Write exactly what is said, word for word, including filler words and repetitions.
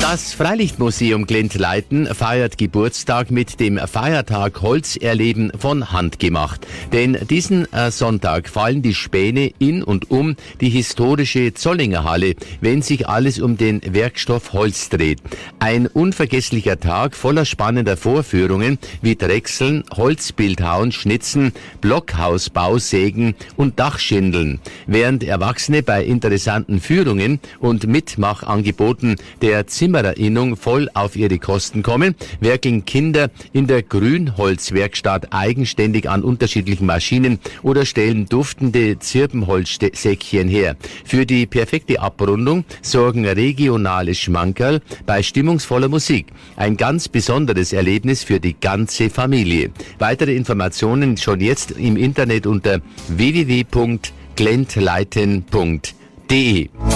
Das Freilichtmuseum Glentleiten feiert Geburtstag mit dem Feiertag Holz erleben von Hand gemacht. Denn diesen äh, Sonntag fallen die Späne in und um die historische Zollinger Halle, wenn sich alles um den Werkstoff Holz dreht. Ein unvergesslicher Tag voller spannender Vorführungen wie Drechseln, Holzbildhauen, Schnitzen, Blockhausbau, Sägen und Dachschindeln. Während Erwachsene bei interessanten Führungen und Mitmachangeboten der Zimmererinnung voll auf ihre Kosten kommen, werkeln Kinder in der Grünholzwerkstatt eigenständig an unterschiedlichen Maschinen oder stellen duftende Zirbenholzsäckchen her. Für die perfekte Abrundung sorgen regionale Schmankerl bei stimmungsvoller Musik. Ein ganz besonderes Erlebnis für die ganze Familie. Weitere Informationen schon jetzt im Internet unter w w w punkt glentleiten punkt d e.